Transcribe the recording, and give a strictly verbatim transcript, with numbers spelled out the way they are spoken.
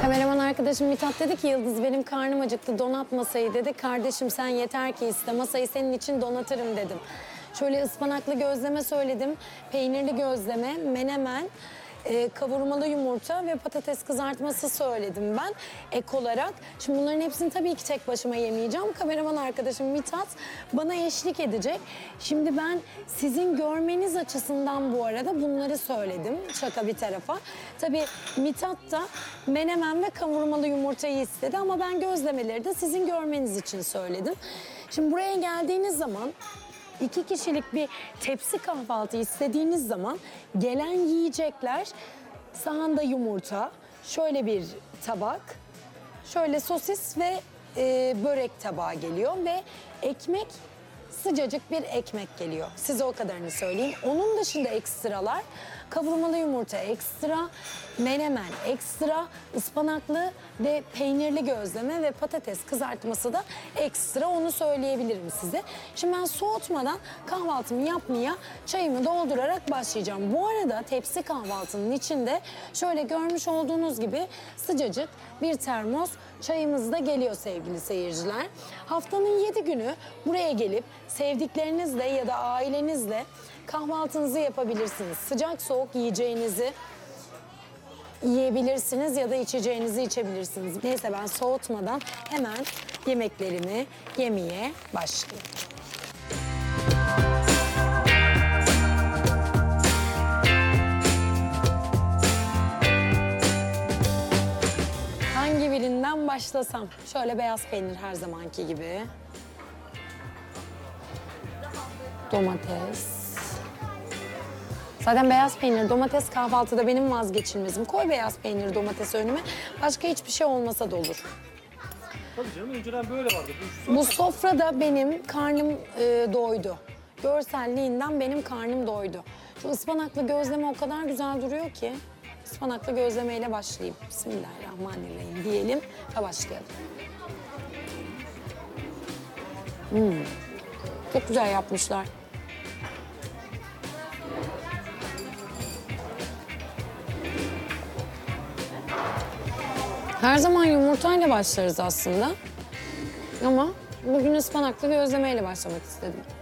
Kameraman arkadaşım Mithat dedi ki Yıldız benim karnım acıktı, donat masayı dedi. Kardeşim sen yeter ki iste, masayı senin için donatırım dedim. Şöyle ıspanaklı gözleme söyledim, peynirli gözleme, menemen, e, kavurmalı yumurta ve patates kızartması söyledim ben ek olarak. Şimdi bunların hepsini tabii ki tek başıma yemeyeceğim. Kameraman arkadaşım Mithat bana eşlik edecek. Şimdi ben sizin görmeniz açısından bu arada bunları söyledim, şaka bir tarafa. Tabii Mithat da menemen ve kavurmalı yumurtayı istedi ama ben gözlemeleri de sizin görmeniz için söyledim. Şimdi buraya geldiğiniz zaman İki kişilik bir tepsi kahvaltı istediğiniz zaman gelen yiyecekler sahanda yumurta, şöyle bir tabak, şöyle sosis ve e, börek tabağı geliyor ve ekmek, sıcacık bir ekmek geliyor. Size o kadarını söyleyeyim. Onun dışında ekstralar kavurmalı yumurta ekstra, menemen ekstra, ıspanaklı ve peynirli gözleme ve patates kızartması da ekstra, onu söyleyebilirim size. Şimdi ben soğutmadan kahvaltımı yapmaya çayımı doldurarak başlayacağım. Bu arada tepsi kahvaltının içinde şöyle görmüş olduğunuz gibi sıcacık bir termos çayımız da geliyor sevgili seyirciler. Haftanın yedi günü buraya gelip sevdiklerinizle ya da ailenizle kahvaltınızı yapabilirsiniz. Sıcak soğuk yiyeceğinizi yiyebilirsiniz ya da içeceğinizi içebilirsiniz. Neyse ben soğutmadan hemen yemeklerimi yemeye başlayayım. Hangi birinden başlasam? Şöyle beyaz peynir her zamanki gibi. Domates. Zaten beyaz peynir, domates kahvaltıda benim vazgeçilmezim. Koy beyaz peynir, domates önüme. Başka hiçbir şey olmasa da olur. Tabii canım, önceden böyle vardı. Bu, Bu sofrada benim karnım e, doydu. Görselliğinden benim karnım doydu. Şu ıspanaklı gözleme o kadar güzel duruyor ki. Ispanaklı gözlemeyle başlayayım. Bismillahirrahmanirrahim diyelim ve başlayalım. Hmm. Çok güzel yapmışlar. Her zaman yumurtayla başlarız aslında. Ama bugün ıspanaklı gözlemeyle başlamak istedim.